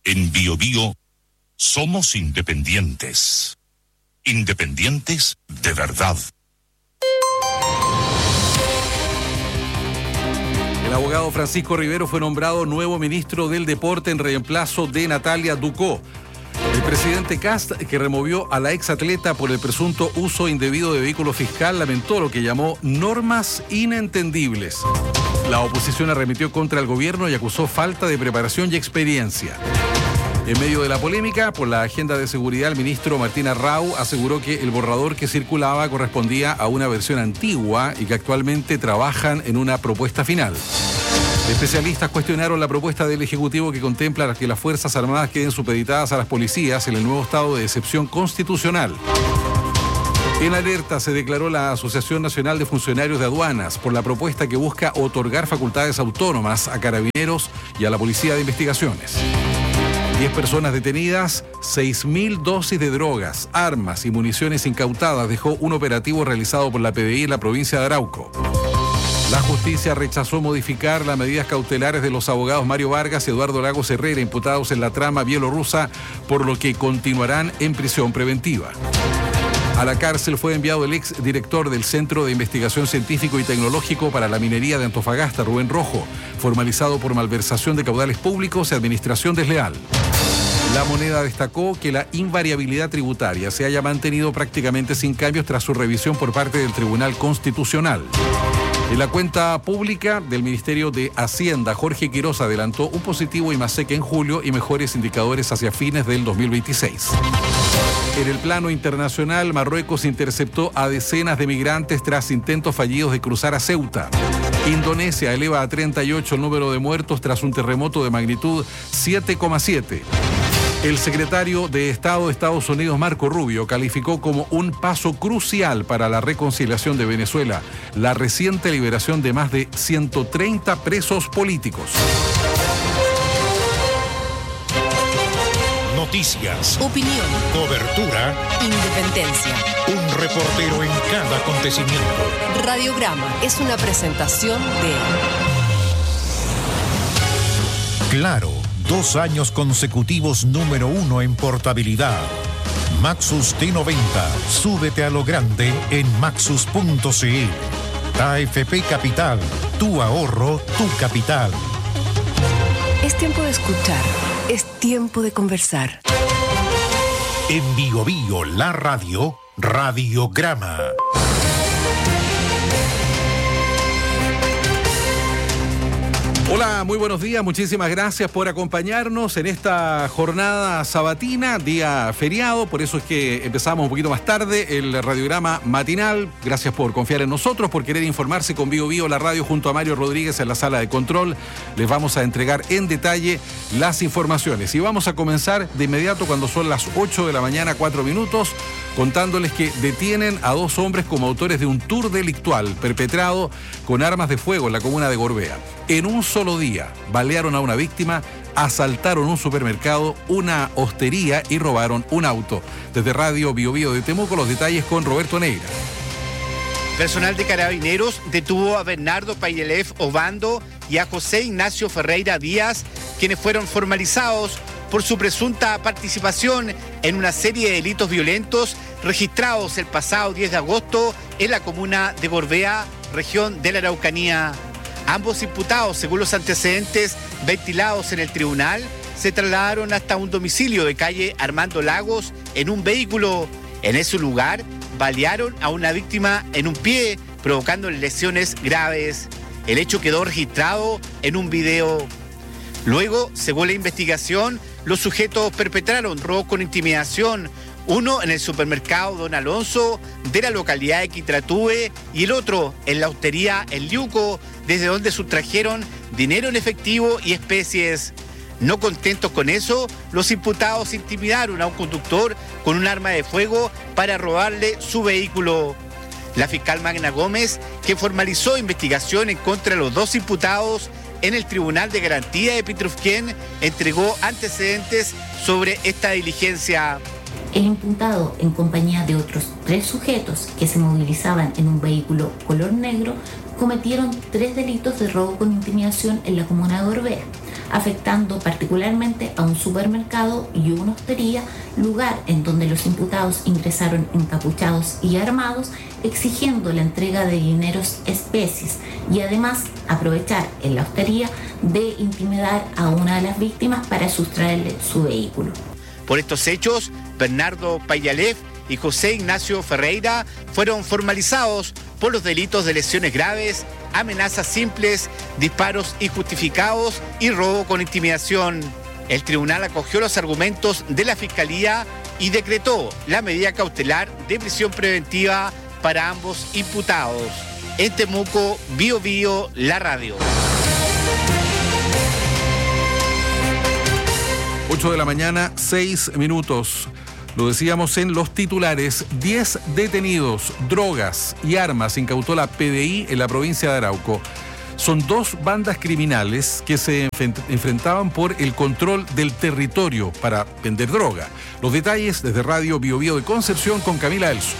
En Bio Bio somos independientes. Independientes de verdad. El abogado Francisco Rivero fue nombrado nuevo ministro del Deporte en reemplazo de Natalia Ducó. El presidente Kast, que removió a la exatleta por el presunto uso indebido de vehículo fiscal, lamentó lo que llamó normas inentendibles. La oposición arremetió contra el gobierno y acusó falta de preparación y experiencia. En medio de la polémica por la agenda de seguridad, el ministro Martín Arrau aseguró que el borrador que circulaba correspondía a una versión antigua y que actualmente trabajan en una propuesta final. Especialistas cuestionaron la propuesta del Ejecutivo que contempla que las Fuerzas Armadas queden supeditadas a las policías en el nuevo estado de excepción constitucional. En alerta se declaró la Asociación Nacional de Funcionarios de Aduanas por la propuesta que busca otorgar facultades autónomas a carabineros y a la Policía de Investigaciones. 10 personas detenidas, 6.000 dosis de drogas, armas y municiones incautadas dejó un operativo realizado por la PDI en la provincia de Arauco. La justicia rechazó modificar las medidas cautelares de los abogados Mario Vargas y Eduardo Lagos Herrera, imputados en la trama bielorrusa, por lo que continuarán en prisión preventiva. A la cárcel fue enviado el ex director del Centro de Investigación Científico y Tecnológico para la Minería de Antofagasta, Rubén Rojo, formalizado por malversación de caudales públicos y administración desleal. La Moneda destacó que la invariabilidad tributaria se haya mantenido prácticamente sin cambios tras su revisión por parte del Tribunal Constitucional. En la cuenta pública del Ministerio de Hacienda, Jorge Quiroz adelantó un positivo IMASEC en julio y mejores indicadores hacia fines del 2026. En el plano internacional, Marruecos interceptó a decenas de migrantes tras intentos fallidos de cruzar a Ceuta. Indonesia eleva a 38 el número de muertos tras un terremoto de magnitud 7,7. El secretario de Estado de Estados Unidos, Marco Rubio, calificó como un paso crucial para la reconciliación de Venezuela la reciente liberación de más de 130 presos políticos. Noticias, opinión, cobertura, independencia. Un reportero en cada acontecimiento. Radiograma es una presentación de Claro, 2 años consecutivos número 1 en portabilidad. Maxus T90, súbete a lo grande en maxus.cl. AFP Capital, tu ahorro, tu capital. Es tiempo de escuchar, es tiempo de conversar. En Bio Bio, la radio, Radiograma. Hola, muy buenos días, muchísimas gracias por acompañarnos en esta jornada sabatina, día feriado, por eso es que empezamos un poquito más tarde el radiograma matinal. Gracias por confiar en nosotros, por querer informarse con Bio Bio, la radio, junto a Mario Rodríguez en la sala de control. Les vamos a entregar en detalle las informaciones y vamos a comenzar de inmediato cuando son las 8 de la mañana, 4 minutos, contándoles que detienen a 2 hombres como autores de un tour delictual perpetrado con armas de fuego en la comuna de Gorbea. En un solo día balearon a una víctima, asaltaron un supermercado, una hostería y robaron un auto. Desde Radio Bio Bio de Temuco, los detalles con Roberto Neira. Personal de Carabineros detuvo a Bernardo Paidelev Obando y a José Ignacio Ferreira Díaz, quienes fueron formalizados por su presunta participación en una serie de delitos violentos registrados el pasado 10 de agosto en la comuna de Gorbea, región de la Araucanía. Ambos imputados, según los antecedentes ventilados en el tribunal, se trasladaron hasta un domicilio de calle Armando Lagos en un vehículo. En ese lugar, balearon a una víctima en un pie, provocando lesiones graves. El hecho quedó registrado en un video. Luego, según la investigación, los sujetos perpetraron robo con intimidación, uno en el supermercado Don Alonso de la localidad de Quitratúe y el otro en la hostería El Liuco, desde donde sustrajeron dinero en efectivo y especies. No contentos con eso, los imputados intimidaron a un conductor con un arma de fuego para robarle su vehículo. La fiscal Magna Gómez, que formalizó investigación en contra de los 2 imputados en el Tribunal de Garantía de Pitrufquén, entregó antecedentes sobre esta diligencia. El imputado, en compañía de otros 3 sujetos que se movilizaban en un vehículo color negro, cometieron 3 delitos de robo con intimidación en la comuna de Gorbea. afectando particularmente a un supermercado y una hostería, lugar en donde los imputados ingresaron encapuchados y armados, exigiendo la entrega de dineros especies y además aprovechar en la hostería de intimidar a una de las víctimas para sustraerle su vehículo. Por estos hechos, Bernardo Payalev y José Ignacio Ferreira fueron formalizados por los delitos de lesiones graves, amenazas simples, disparos injustificados y robo con intimidación. El tribunal acogió los argumentos de la Fiscalía y decretó la medida cautelar de prisión preventiva para ambos imputados. En Temuco, Bío Bío, la radio. 8 de la mañana, 6 minutos. Lo decíamos en los titulares, 10 detenidos, drogas y armas incautó la PDI en la provincia de Arauco. Son dos bandas criminales que se enfrentaban por el control del territorio para vender droga. Los detalles desde Radio Bío Bío de Concepción con Camila Elso.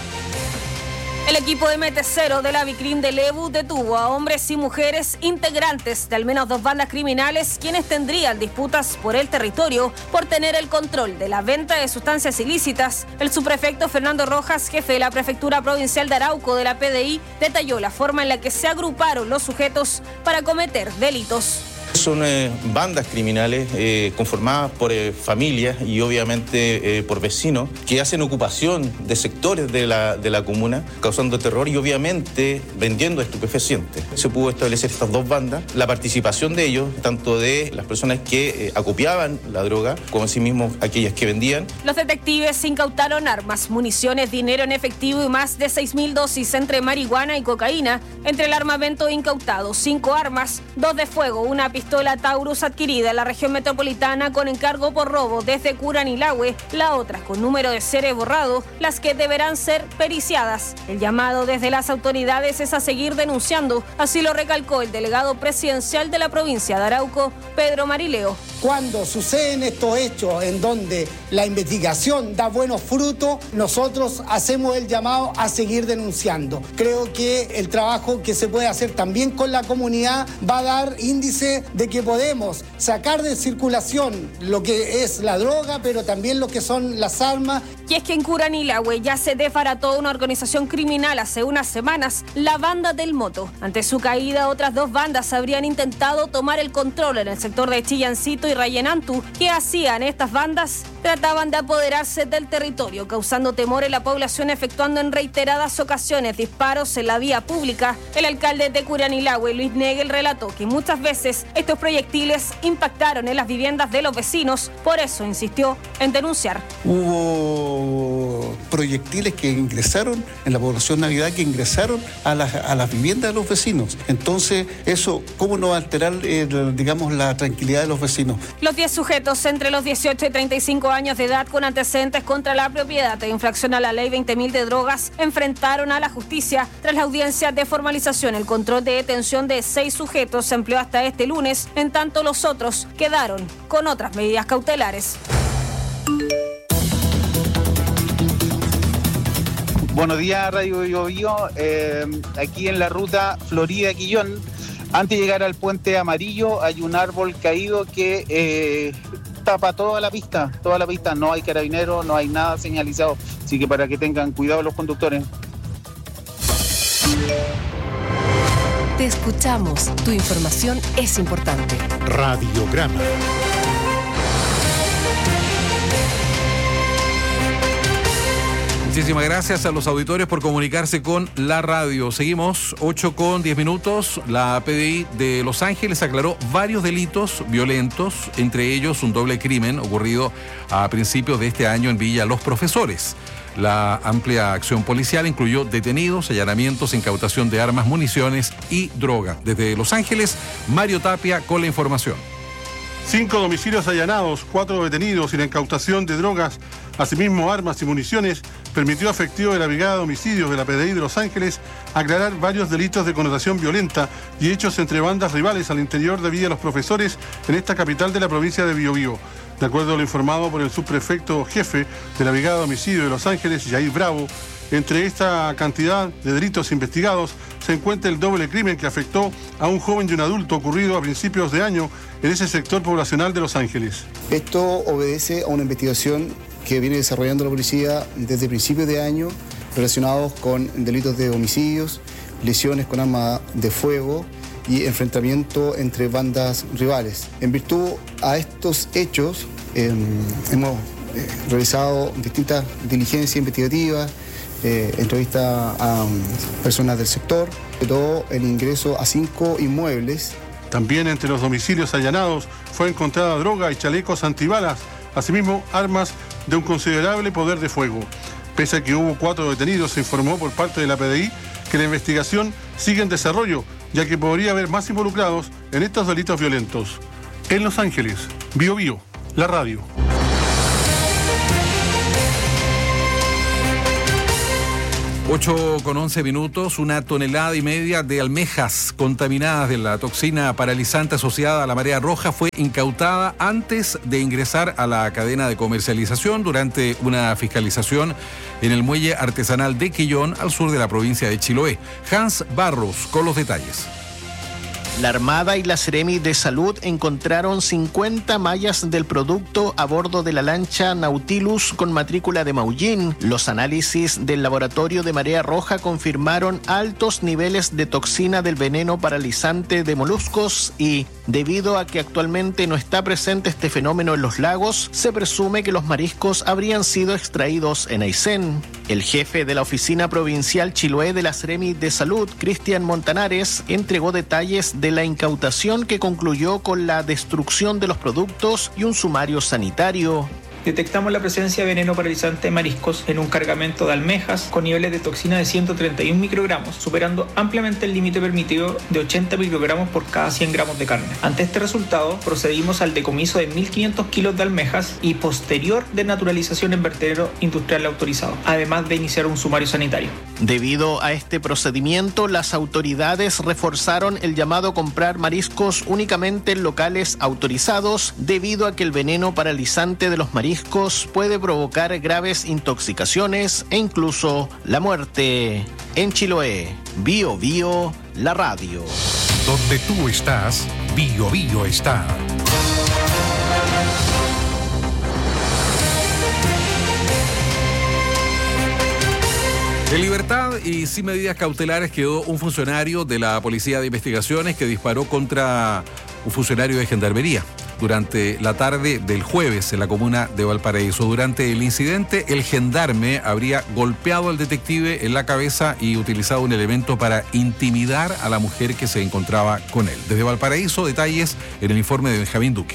El equipo de Metecero de la Vicrim de Lebu detuvo a hombres y mujeres integrantes de al menos dos bandas criminales quienes tendrían disputas por el territorio por tener el control de la venta de sustancias ilícitas. El subprefecto Fernando Rojas, jefe de la Prefectura Provincial de Arauco de la PDI, detalló la forma en la que se agruparon los sujetos para cometer delitos. Son bandas criminales conformadas por familias y obviamente por vecinos que hacen ocupación de sectores de la comuna, causando terror y obviamente vendiendo estupefacientes. Se pudo establecer estas dos bandas, la participación de ellos, tanto de las personas que acopiaban la droga, como asimismo aquellas que vendían. Los detectives incautaron armas, municiones, dinero en efectivo y más de 6.000 dosis entre marihuana y cocaína. Entre el armamento incautado, 5 armas, 2 de fuego, una pistola Taurus adquirida en la región metropolitana con encargo por robo desde Curanilahue, la otra con número de serie borrado, las que deberán ser periciadas. El llamado desde las autoridades es a seguir denunciando, así lo recalcó el delegado presidencial de la provincia de Arauco, Pedro Marileo. Cuando suceden estos hechos en donde la investigación da buenos frutos, nosotros hacemos el llamado a seguir denunciando. Creo que el trabajo que se puede hacer también con la comunidad va a dar índice de que podemos sacar de circulación lo que es la droga, pero también lo que son las armas. Y es que en Curanilahue ya se desbarató una organización criminal hace unas semanas, la Banda del Moto. Ante su caída, otras dos bandas habrían intentado tomar el control en el sector de Chillancito y Rayenantu. ¿Qué hacían estas bandas? Trataban de apoderarse del territorio, causando temor en la población, efectuando en reiteradas ocasiones disparos en la vía pública. El alcalde de Curanilahue, Luis Negel, relató que muchas veces estos proyectiles impactaron en las viviendas de los vecinos, por eso insistió en denunciar. Hubo proyectiles que ingresaron en la población Navidad, que ingresaron a las viviendas de los vecinos. Entonces, eso, ¿cómo no va a alterar, digamos, la tranquilidad de los vecinos? Los 10 sujetos entre los 18 y 35 años de edad con antecedentes contra la propiedad e infracción a la ley 20.000 de drogas enfrentaron a la justicia. Tras la audiencia de formalización, el control de detención de 6 sujetos se empleó hasta este lunes, en tanto los otros quedaron con otras medidas cautelares. Buenos días, Radio Bío Bío. Aquí en la ruta Florida-Quillón, antes de llegar al puente amarillo, hay un árbol caído que tapa toda la pista. No hay carabineros, no hay nada señalizado, así que para que tengan cuidado los conductores. Te escuchamos, tu información es importante. Radiograma. Muchísimas gracias a los auditores por comunicarse con la radio. Seguimos, 8:10. La PDI de Los Ángeles aclaró varios delitos violentos, entre ellos un doble crimen ocurrido a principios de este año en Villa Los Profesores. La amplia acción policial incluyó detenidos, allanamientos, incautación de armas, municiones y droga. Desde Los Ángeles, Mario Tapia con la información. 5 domicilios allanados, 4 detenidos y la incautación de drogas, asimismo armas y municiones, permitió a efectivo de la Brigada de Homicidios de la PDI de Los Ángeles aclarar varios delitos de connotación violenta y hechos entre bandas rivales al interior de Villa Los Profesores en esta capital de la provincia de Bío Bío. De acuerdo a lo informado por el subprefecto jefe de la Brigada de Homicidios de Los Ángeles, Yair Bravo, entre esta cantidad de delitos investigados se encuentra el doble crimen que afectó a un joven y un adulto ocurrido a principios de año en ese sector poblacional de Los Ángeles. Esto obedece a una investigación que viene desarrollando la policía desde principios de año relacionados con delitos de homicidios, lesiones con arma de fuego y enfrentamiento entre bandas rivales. En virtud a estos hechos, hemos realizado distintas diligencias investigativas, entrevistas a personas del sector, sobre todo el ingreso a 5 inmuebles. También entre los domicilios allanados fue encontrada droga y chalecos antibalas, asimismo armas de un considerable poder de fuego. Pese a que hubo 4 detenidos, se informó por parte de la PDI que la investigación sigue en desarrollo, ya que podría haber más involucrados en estos delitos violentos. En Los Ángeles, Bio Bio, la radio. 8:11, 1,5 toneladas de almejas contaminadas de la toxina paralizante asociada a la marea roja fue incautada antes de ingresar a la cadena de comercialización durante una fiscalización en el muelle artesanal de Quillón, al sur de la provincia de Chiloé. Hans Barros con los detalles. La Armada y la Seremi de Salud encontraron 50 mallas del producto a bordo de la lancha Nautilus con matrícula de Maullín. Los análisis del laboratorio de marea roja confirmaron altos niveles de toxina del veneno paralizante de moluscos y, debido a que actualmente no está presente este fenómeno en los lagos, se presume que los mariscos habrían sido extraídos en Aysén. El jefe de la Oficina Provincial Chiloé de la Seremi de Salud, Cristian Montanares, entregó detalles de la incautación que concluyó con la destrucción de los productos y un sumario sanitario. Detectamos la presencia de veneno paralizante de mariscos en un cargamento de almejas con niveles de toxina de 131 microgramos, superando ampliamente el límite permitido de 80 microgramos por cada 100 gramos de carne. Ante este resultado, procedimos al decomiso de 1.500 kilos de almejas y posterior desnaturalización en vertedero industrial autorizado, además de iniciar un sumario sanitario. Debido a este procedimiento, las autoridades reforzaron el llamado a comprar mariscos únicamente en locales autorizados, debido a que el veneno paralizante de los mariscos puede provocar graves intoxicaciones e incluso la muerte. En Chiloé, Bio Bio, la radio. Donde tú estás, Bio Bio está. En libertad y sin medidas cautelares quedó un funcionario de la Policía de Investigaciones que disparó contra un funcionario de Gendarmería durante la tarde del jueves en la comuna de Valparaíso. Durante el incidente, el gendarme habría golpeado al detective en la cabeza y utilizado un elemento para intimidar a la mujer que se encontraba con él. Desde Valparaíso, detalles en el informe de Benjamín Duque.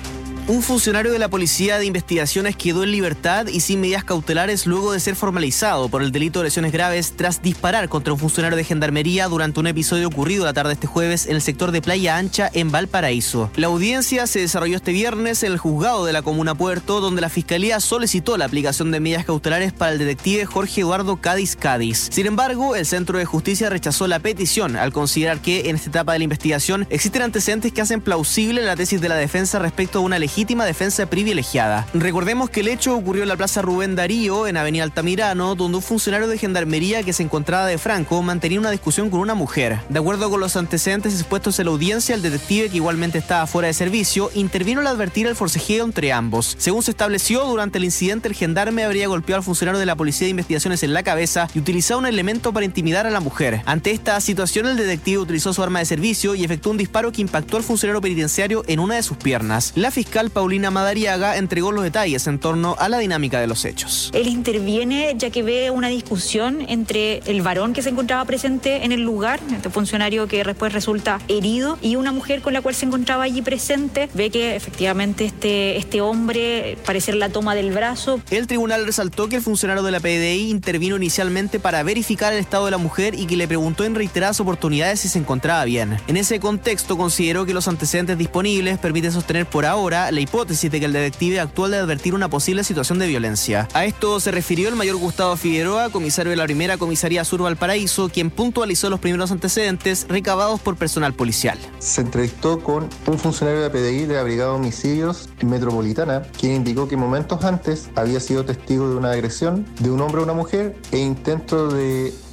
Un funcionario de la Policía de Investigaciones quedó en libertad y sin medidas cautelares luego de ser formalizado por el delito de lesiones graves tras disparar contra un funcionario de Gendarmería durante un episodio ocurrido la tarde de este jueves en el sector de Playa Ancha en Valparaíso. La audiencia se desarrolló este viernes en el juzgado de la comuna Puerto, donde la Fiscalía solicitó la aplicación de medidas cautelares para el detective Jorge Eduardo Cádiz. Sin embargo, el Centro de Justicia rechazó la petición al considerar que en esta etapa de la investigación existen antecedentes que hacen plausible la tesis de la defensa respecto a una legítima defensa privilegiada. Recordemos que el hecho ocurrió en la Plaza Rubén Darío, en Avenida Altamirano, donde un funcionario de Gendarmería que se encontraba de franco mantenía una discusión con una mujer. De acuerdo con los antecedentes expuestos en la audiencia, el detective, que igualmente estaba fuera de servicio, intervino al advertir el forcejeo entre ambos. Según se estableció, durante el incidente el gendarme habría golpeado al funcionario de la Policía de Investigaciones en la cabeza y utilizado un elemento para intimidar a la mujer. Ante esta situación, el detective utilizó su arma de servicio y efectuó un disparo que impactó al funcionario penitenciario en una de sus piernas. La fiscal Paulina Madariaga entregó los detalles en torno a la dinámica de los hechos. Él interviene ya que ve una discusión entre el varón que se encontraba presente en el lugar, este funcionario que después resulta herido, y una mujer con la cual se encontraba allí presente. Ve que efectivamente este hombre parecer la toma del brazo. El tribunal resaltó que el funcionario de la PDI intervino inicialmente para verificar el estado de la mujer y que le preguntó en reiteradas oportunidades si se encontraba bien. En ese contexto, consideró que los antecedentes disponibles permiten sostener por ahora la hipótesis de que el detective actuó de advertir una posible situación de violencia. A esto se refirió el mayor Gustavo Figueroa, comisario de la primera comisaría Sur Valparaíso, quien puntualizó los primeros antecedentes recabados por personal policial. Se entrevistó con un funcionario de la PDI de la Brigada de Homicidios Metropolitana, quien indicó que momentos antes había sido testigo de una agresión de un hombre a una mujer e intento de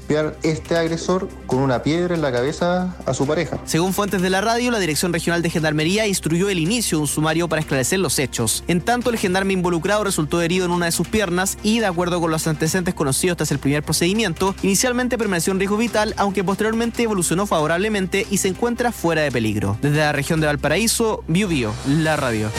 golpear este agresor con una piedra en la cabeza a su pareja. Según fuentes de la radio, la Dirección Regional de Gendarmería instruyó el inicio de un sumario para esclarecer los hechos. En tanto, el gendarme involucrado resultó herido en una de sus piernas y, de acuerdo con los antecedentes conocidos tras el primer procedimiento, inicialmente permaneció en riesgo vital, aunque posteriormente evolucionó favorablemente y se encuentra fuera de peligro. Desde la región de Valparaíso, Bio Bio, la radio.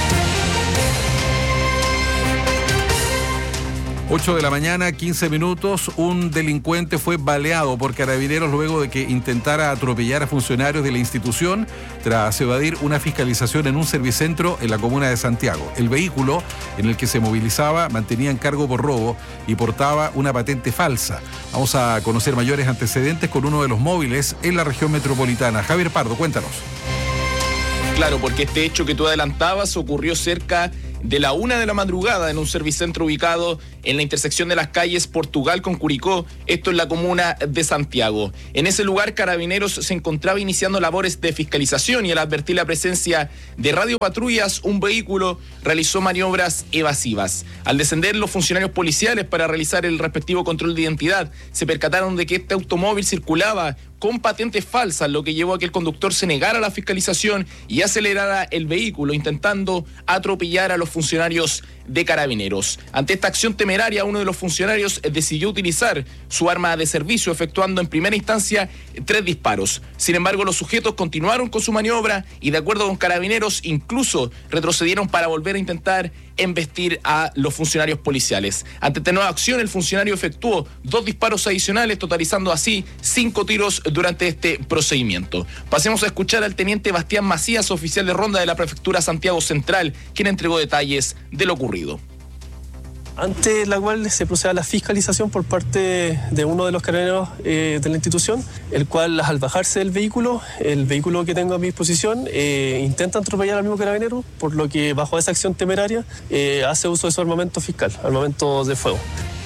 8 de la mañana, 15 minutos, un delincuente fue baleado por carabineros luego de que intentara atropellar a funcionarios de la institución tras evadir una fiscalización en un servicentro en la comuna de Santiago. El vehículo en el que se movilizaba mantenía encargo por robo y portaba una patente falsa. Vamos a conocer mayores antecedentes con uno de los móviles en la región metropolitana. Javier Pardo, cuéntanos. Claro, porque este hecho que tú adelantabas ocurrió cerca de la 1 de la madrugada en un servicentro ubicado en la intersección de las calles Portugal con Curicó, esto en la comuna de Santiago. En ese lugar, Carabineros se encontraba iniciando labores de fiscalización y al advertir la presencia de radiopatrullas, un vehículo realizó maniobras evasivas. Al descender los funcionarios policiales para realizar el respectivo control de identidad, se percataron de que este automóvil circulaba con patentes falsas, lo que llevó a que el conductor se negara a la fiscalización y acelerara el vehículo, intentando atropellar a los funcionarios de Carabineros. Ante esta acción temeraria, uno de los funcionarios decidió utilizar su arma de servicio, efectuando en primera instancia 3 disparos. Sin embargo, los sujetos continuaron con su maniobra y, de acuerdo con Carabineros, incluso retrocedieron para volver a intentar embestir a los funcionarios policiales. Ante esta nueva acción, el funcionario efectuó 2 disparos adicionales, totalizando así 5 tiros durante este procedimiento. Pasemos a escuchar al teniente Bastián Macías, oficial de ronda de la Prefectura Santiago Central, quien entregó detalles de lo ocurrido. Ante la cual se procede a la fiscalización por parte de uno de los carabineros de la institución, el cual, al bajarse del vehículo, el vehículo que tengo a mi disposición, intenta atropellar al mismo carabinero, por lo que bajo esa acción temeraria hace uso de su armamento fiscal, armamento de fuego.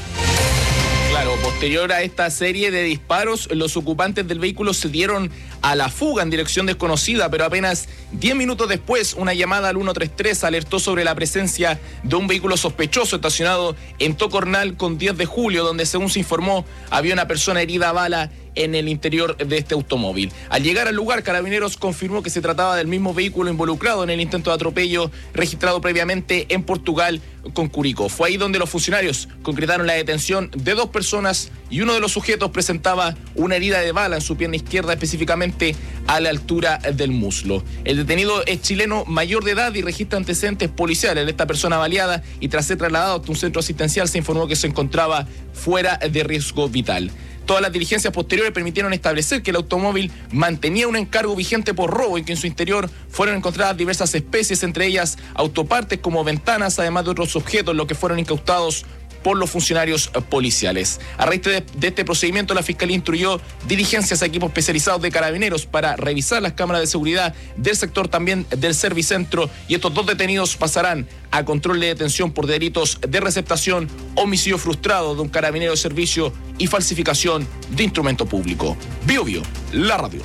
Claro, posterior a esta serie de disparos, los ocupantes del vehículo se dieron a la fuga en dirección desconocida, pero apenas 10 minutos después, una llamada al 133 alertó sobre la presencia de un vehículo sospechoso estacionado en Tocornal con 10 de julio, donde, según se informó, había una persona herida a bala en el interior de este automóvil. Al llegar al lugar, Carabineros confirmó que se trataba del mismo vehículo involucrado en el intento de atropello registrado previamente en Portugal con Curicó. Fue ahí donde los funcionarios concretaron la detención de 2 personas y uno de los sujetos presentaba una herida de bala en su pierna izquierda, específicamente a la altura del muslo. El detenido es chileno mayor de edad y registra antecedentes policiales de esta persona baleada, y tras ser trasladado a un centro asistencial se informó que se encontraba fuera de riesgo vital. Todas las diligencias posteriores permitieron establecer que el automóvil mantenía un encargo vigente por robo y que en su interior fueron encontradas diversas especies, entre ellas autopartes como ventanas, además de otros objetos, los que fueron incautados por los funcionarios policiales. A raíz de este procedimiento, la Fiscalía instruyó diligencias a equipos especializados de Carabineros para revisar las cámaras de seguridad del sector, también del Servicentro, y estos 2 detenidos pasarán a control de detención por delitos de receptación, homicidio frustrado de un carabinero de servicio y falsificación de instrumento público. Bio Bio, la radio.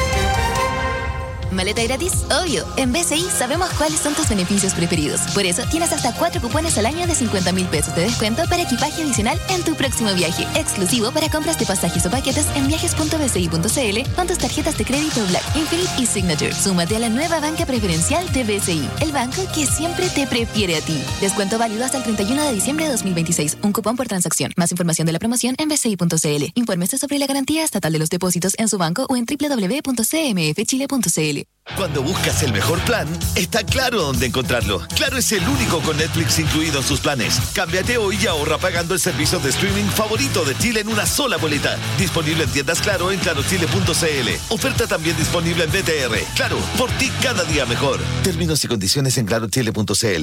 ¿Maleta gratis? Obvio. En BCI sabemos cuáles son tus beneficios preferidos. Por eso tienes hasta 4 cupones al año de 50.000 pesos de descuento para equipaje adicional en tu próximo viaje. Exclusivo para compras de pasajes o paquetes en viajes.bci.cl con tus tarjetas de crédito Black, Infinite y Signature. Súmate a la nueva banca preferencial de BCI, el banco que siempre te prefiere a ti. Descuento válido hasta el 31 de diciembre de 2026. Un cupón por transacción. Más información de la promoción en bci.cl. Infórmese sobre la garantía estatal de los depósitos en su banco o en www.cmfchile.cl. Cuando buscas el mejor plan, está Claro dónde encontrarlo. Claro es el único con Netflix incluido en sus planes. Cámbiate hoy y ahorra pagando el servicio de streaming favorito de Chile en una sola boleta. Disponible en tiendas Claro en clarochile.cl. Oferta también disponible en BTR. Claro, por ti cada día mejor. Términos y condiciones en clarochile.cl.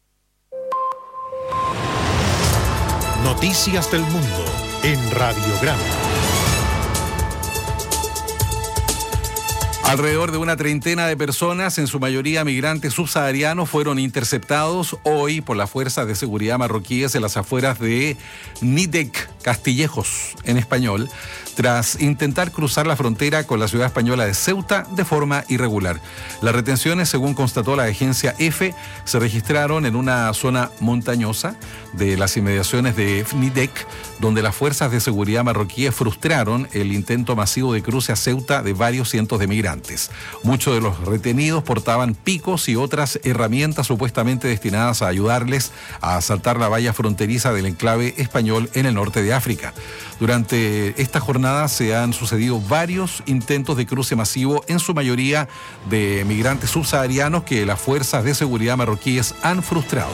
Noticias del Mundo en Radiograma. Alrededor de una treintena de personas, en su mayoría migrantes subsaharianos, fueron interceptados hoy por las fuerzas de seguridad marroquíes en las afueras de Nidec, Castillejos en español, tras intentar cruzar la frontera con la ciudad española de Ceuta de forma irregular. Las retenciones, según constató la agencia EFE, se registraron en una zona montañosa de las inmediaciones de Nidec, donde las fuerzas de seguridad marroquíes frustraron el intento masivo de cruce a Ceuta de varios cientos de migrantes. Muchos de los retenidos portaban picos y otras herramientas supuestamente destinadas a ayudarles a asaltar la valla fronteriza del enclave español en el norte de África. Durante esta jornada se han sucedido varios intentos de cruce masivo, en su mayoría de migrantes subsaharianos, que las fuerzas de seguridad marroquíes han frustrado.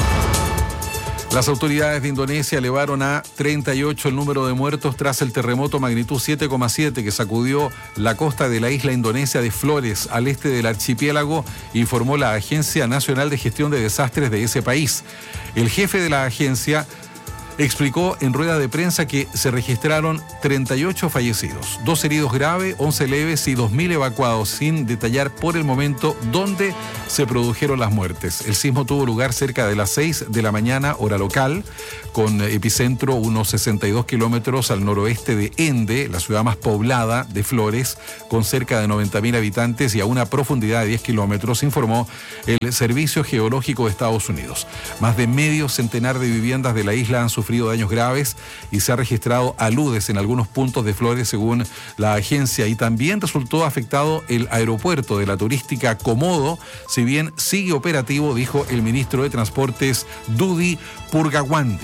Las autoridades de Indonesia elevaron a 38 el número de muertos tras el terremoto magnitud 7,7 que sacudió la costa de la isla indonesia de Flores, al este del archipiélago, informó la Agencia Nacional de Gestión de Desastres de ese país. El jefe de la agencia explicó en rueda de prensa que se registraron 38 fallecidos, 2 heridos graves, 11 leves y 2.000 evacuados, sin detallar por el momento dónde se produjeron las muertes. El sismo tuvo lugar cerca de las 6 de la mañana, hora local, con epicentro unos 62 kilómetros al noroeste de Ende, la ciudad más poblada de Flores, con cerca de 90.000 habitantes y a una profundidad de 10 kilómetros, informó el Servicio Geológico de Estados Unidos. Más de medio centenar de viviendas de la isla han sufrido daños graves y se ha registrado aludes en algunos puntos de Flores, según la agencia, y también resultó afectado el aeropuerto de la turística Komodo, si bien sigue operativo, dijo el ministro de Transportes Dudi Purgawandi.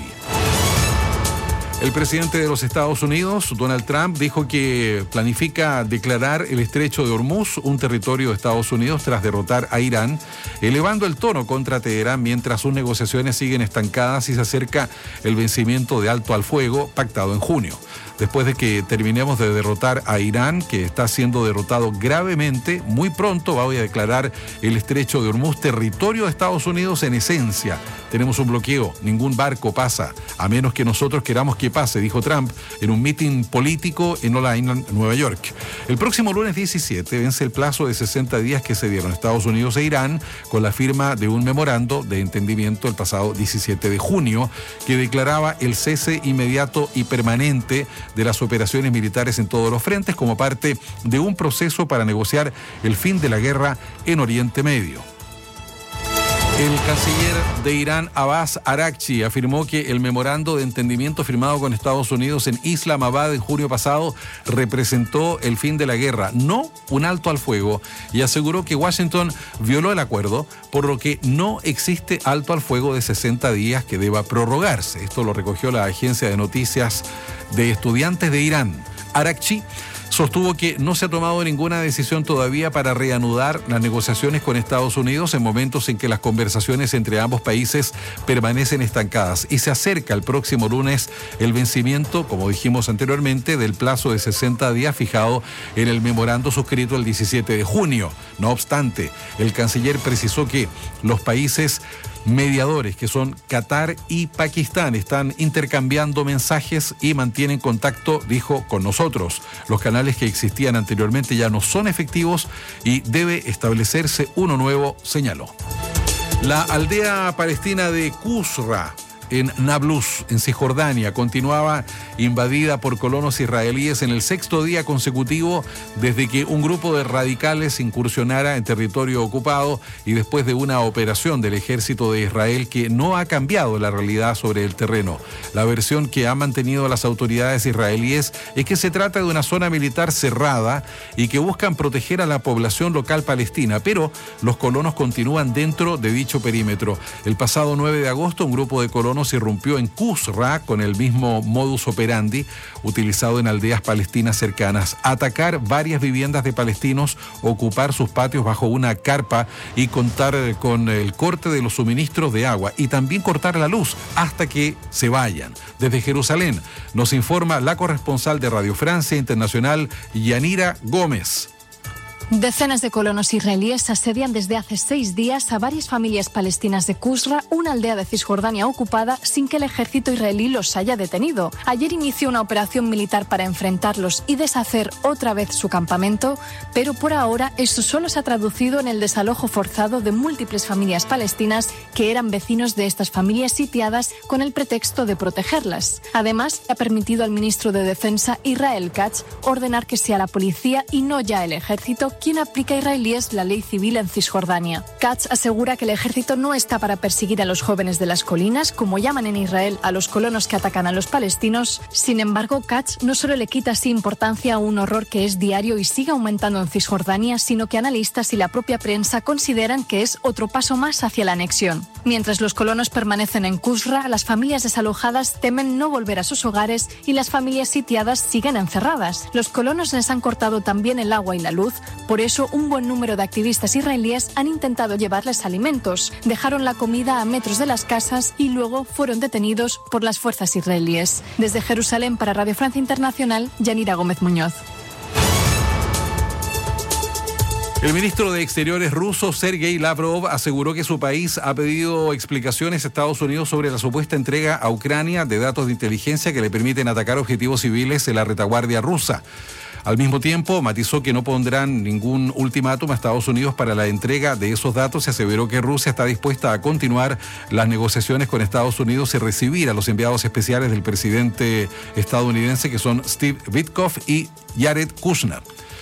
El presidente de los Estados Unidos, Donald Trump, dijo que planifica declarar el estrecho de Hormuz un territorio de Estados Unidos tras derrotar a Irán, elevando el tono contra Teherán mientras sus negociaciones siguen estancadas y se acerca el vencimiento de alto al fuego pactado en junio. Después de que terminemos de derrotar a Irán, que está siendo derrotado gravemente, muy pronto voy a declarar el estrecho de Hormuz territorio de Estados Unidos en esencia. Tenemos un bloqueo, ningún barco pasa, a menos que nosotros queramos que pase, dijo Trump en un mitin político en Long Island, Nueva York. El próximo lunes 17 vence el plazo de 60 días que se dieron Estados Unidos e Irán con la firma de un memorando de entendimiento el pasado 17 de junio que declaraba el cese inmediato y permanente de las operaciones militares en todos los frentes como parte de un proceso para negociar el fin de la guerra en Oriente Medio. El canciller de Irán, Abbas Araghchi, afirmó que el memorando de entendimiento firmado con Estados Unidos en Islamabad en junio pasado representó el fin de la guerra, no un alto al fuego, y aseguró que Washington violó el acuerdo, por lo que no existe alto al fuego de 60 días que deba prorrogarse. Esto lo recogió la agencia de noticias de estudiantes de Irán. Araghchi sostuvo que no se ha tomado ninguna decisión todavía para reanudar las negociaciones con Estados Unidos en momentos en que las conversaciones entre ambos países permanecen estancadas y se acerca el próximo lunes el vencimiento, como dijimos anteriormente, del plazo de 60 días fijado en el memorando suscrito el 17 de junio. No obstante, el canciller precisó que los países mediadores, que son Qatar y Pakistán, están intercambiando mensajes y mantienen contacto, dijo, con nosotros. Los canales que existían anteriormente ya no son efectivos y debe establecerse uno nuevo, señaló. La aldea palestina de Qusra, en Nablus, en Cisjordania, continuaba invadida por colonos israelíes en el 6º día consecutivo desde que un grupo de radicales incursionara en territorio ocupado y después de una operación del ejército de Israel que no ha cambiado la realidad sobre el terreno. La versión que han mantenido las autoridades israelíes es que se trata de una zona militar cerrada y que buscan proteger a la población local palestina, pero los colonos continúan dentro de dicho perímetro. El pasado 9 de agosto, un grupo de colonos irrumpió en Qusra con el mismo modus operandi utilizado en aldeas palestinas cercanas: atacar varias viviendas de palestinos, ocupar sus patios bajo una carpa y contar con el corte de los suministros de agua y también cortar la luz hasta que se vayan. Desde Jerusalén nos informa la corresponsal de Radio Francia Internacional, Yanira Gómez. Decenas de colonos israelíes asedian desde hace 6 días a varias familias palestinas de Qusra, una aldea de Cisjordania ocupada, sin que el ejército israelí los haya detenido. Ayer inició una operación militar para enfrentarlos y deshacer otra vez su campamento, pero por ahora esto solo se ha traducido en el desalojo forzado de múltiples familias palestinas que eran vecinos de estas familias sitiadas con el pretexto de protegerlas. Además, ha permitido al ministro de Defensa, Israel Katz, ordenar que sea la policía y no ya el ejército quien aplica a israelíes la ley civil en Cisjordania. Katz asegura que el ejército no está para perseguir a los jóvenes de las colinas, como llaman en Israel a los colonos que atacan a los palestinos. Sin embargo, Katz no solo le quita así importancia a un horror que es diario y sigue aumentando en Cisjordania, sino que analistas y la propia prensa consideran que es otro paso más hacia la anexión. Mientras los colonos permanecen en Qusra, las familias desalojadas temen no volver a sus hogares y las familias sitiadas siguen encerradas. Los colonos les han cortado también el agua y la luz. Por eso, un buen número de activistas israelíes han intentado llevarles alimentos. Dejaron la comida a metros de las casas y luego fueron detenidos por las fuerzas israelíes. Desde Jerusalén para Radio Francia Internacional, Yanira Gómez Muñoz. El ministro de Exteriores ruso, Sergei Lavrov, aseguró que su país ha pedido explicaciones a Estados Unidos sobre la supuesta entrega a Ucrania de datos de inteligencia que le permiten atacar objetivos civiles en la retaguardia rusa. Al mismo tiempo, matizó que no pondrán ningún ultimátum a Estados Unidos para la entrega de esos datos y aseveró que Rusia está dispuesta a continuar las negociaciones con Estados Unidos y recibir a los enviados especiales del presidente estadounidense, que son Steve Witkoff y Jared Kushner.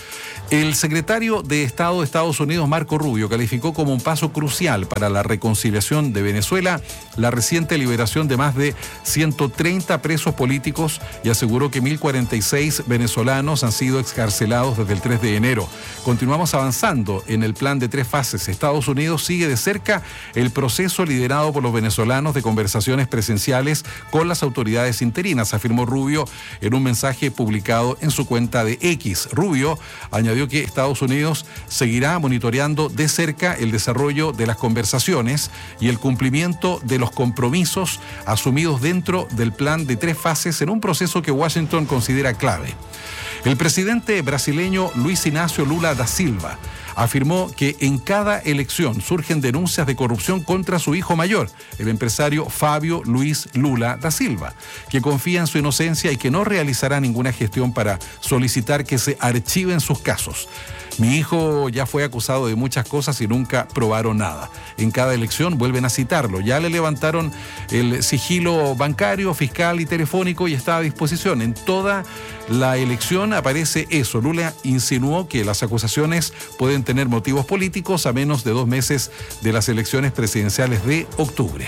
El secretario de Estado de Estados Unidos, Marco Rubio, calificó como un paso crucial para la reconciliación de Venezuela la reciente liberación de más de 130 presos políticos y aseguró que 1.046 venezolanos han sido excarcelados desde el 3 de enero. Continuamos avanzando en el plan de 3 fases. Estados Unidos sigue de cerca el proceso liderado por los venezolanos de conversaciones presenciales con las autoridades interinas, afirmó Rubio en un mensaje publicado en su cuenta de X. Rubio añadió que Estados Unidos seguirá monitoreando de cerca el desarrollo de las conversaciones y el cumplimiento de los compromisos asumidos dentro del plan de 3 fases en un proceso que Washington considera clave. El presidente brasileño Luiz Inácio Lula da Silva afirmó que en cada elección surgen denuncias de corrupción contra su hijo mayor, el empresario Fábio Luiz Lula da Silva, que confía en su inocencia y que no realizará ninguna gestión para solicitar que se archiven sus casos. Mi hijo ya fue acusado de muchas cosas y nunca probaron nada. En cada elección vuelven a citarlo. Ya le levantaron el sigilo bancario, fiscal y telefónico y está a disposición. En toda la elección aparece eso. Lula insinuó que las acusaciones pueden tener motivos políticos a menos de 2 meses de las elecciones presidenciales de octubre.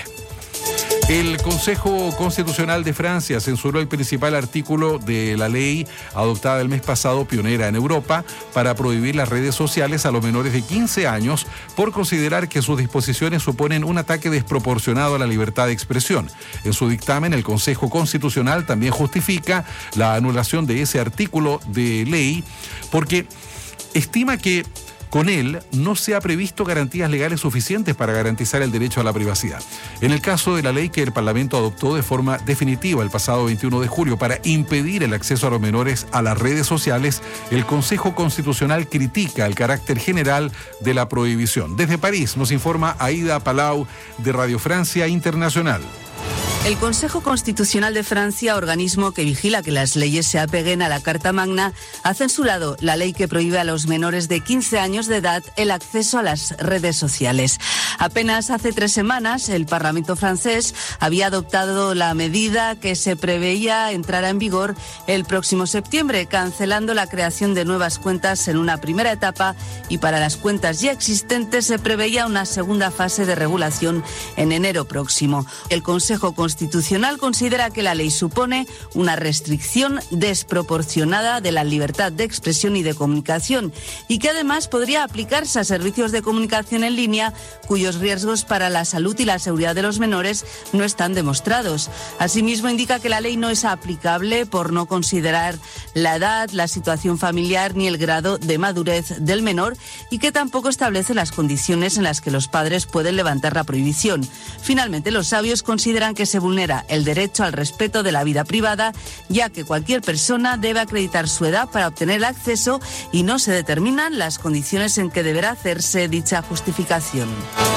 El Consejo Constitucional de Francia censuró el principal artículo de la ley adoptada el mes pasado, pionera en Europa, para prohibir las redes sociales a los menores de 15 años por considerar que sus disposiciones suponen un ataque desproporcionado a la libertad de expresión. En su dictamen, el Consejo Constitucional también justifica la anulación de ese artículo de ley porque estima que con él no se ha previsto garantías legales suficientes para garantizar el derecho a la privacidad. En el caso de la ley que el Parlamento adoptó de forma definitiva el pasado 21 de julio para impedir el acceso a los menores a las redes sociales, el Consejo Constitucional critica el carácter general de la prohibición. Desde París nos informa Aida Palau de Radio Francia Internacional. El Consejo Constitucional de Francia, organismo que vigila que las leyes se apeguen a la Carta Magna, ha censurado la ley que prohíbe a los menores de 15 años de edad el acceso a las redes sociales. Apenas hace 3 semanas, el Parlamento francés había adoptado la medida que se preveía entrara en vigor el próximo septiembre, cancelando la creación de nuevas cuentas en una primera etapa, y para las cuentas ya existentes se preveía una segunda fase de regulación en enero próximo. El Consejo Constitucional considera que la ley supone una restricción desproporcionada de la libertad de expresión y de comunicación y que además podría aplicarse a servicios de comunicación en línea cuyos riesgos para la salud y la seguridad de los menores no están demostrados. Asimismo, indica que la ley no es aplicable por no considerar la edad, la situación familiar ni el grado de madurez del menor y que tampoco establece las condiciones en las que los padres pueden levantar la prohibición. Finalmente, los sabios consideran que se vulnera el derecho al respeto de la vida privada, ya que cualquier persona debe acreditar su edad para obtener el acceso y no se determinan las condiciones en que deberá hacerse dicha justificación.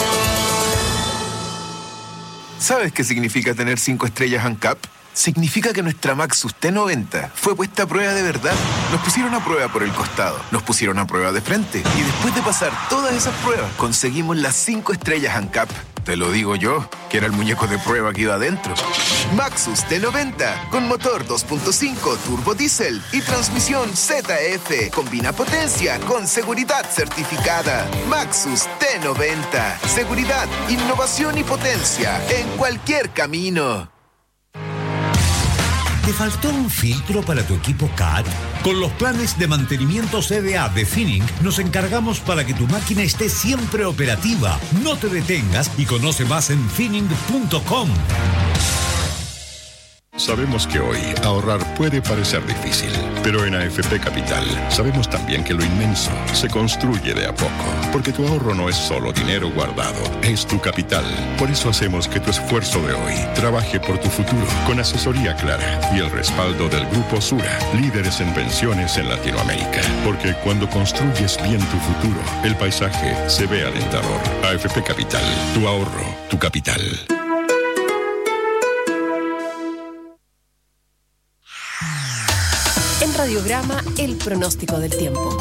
¿Sabes qué significa tener 5 estrellas ANCAP? Significa que nuestra Maxus T90 fue puesta a prueba de verdad. Nos pusieron a prueba por el costado, nos pusieron a prueba de frente y después de pasar todas esas pruebas conseguimos las 5 estrellas ANCAP. Te lo digo yo, que era el muñeco de prueba que iba adentro. Maxus T90 con motor 2.5 turbo diésel y transmisión ZF. Combina potencia con seguridad certificada. Maxus T90. Seguridad, innovación y potencia en cualquier camino. ¿Te faltó un filtro para tu equipo CAT? Con los planes de mantenimiento CDA de Finning nos encargamos para que tu máquina esté siempre operativa. No te detengas y conoce más en finning.com. Sabemos que hoy ahorrar puede parecer difícil, pero en AFP Capital sabemos también que lo inmenso se construye de a poco, porque tu ahorro no es solo dinero guardado, es tu capital. Por eso hacemos que tu esfuerzo de hoy trabaje por tu futuro, con asesoría clara y el respaldo del Grupo Sura, líderes en pensiones en Latinoamérica. Porque cuando construyes bien tu futuro, el paisaje se ve alentador. AFP Capital, tu ahorro, tu capital. En Radiograma, el pronóstico del tiempo.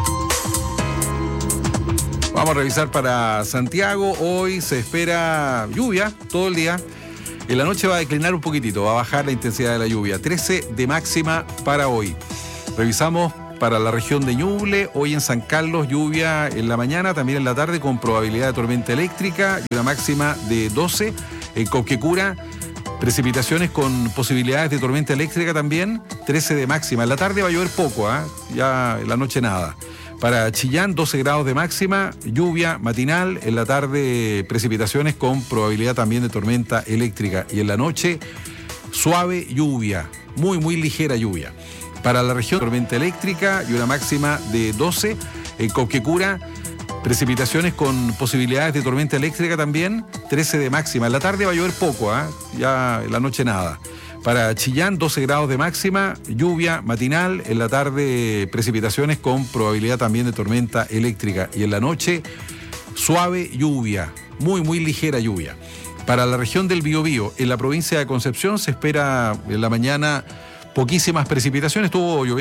Vamos a revisar para Santiago. Hoy se espera lluvia todo el día. En la noche va a declinar un poquitito, va a bajar la intensidad de la lluvia. 13 de máxima para hoy. Revisamos para la región de Ñuble. Hoy en San Carlos, lluvia en la mañana, también en la tarde, con probabilidad de tormenta eléctrica y una máxima de 12. En Copquecura, precipitaciones con posibilidades de tormenta eléctrica también, 13 de máxima. En la tarde va a llover poco, ya en la noche nada. Para Chillán, 12 grados de máxima, lluvia matinal. En la tarde, precipitaciones con probabilidad también de tormenta eléctrica. Y en la noche, suave lluvia, muy ligera lluvia. Para la región, tormenta eléctrica y una máxima de 12. En Copquecura, precipitaciones con posibilidades de tormenta eléctrica también, 13 de máxima. En la tarde va a llover poco, ya en la noche nada. Para Chillán, 12 grados de máxima, lluvia matinal. En la tarde, precipitaciones con probabilidad también de tormenta eléctrica. Y en la noche, suave lluvia, muy ligera lluvia. Para la región del Biobío, en la provincia de Concepción, se espera en la mañana poquísimas precipitaciones. Estuvo lloviendo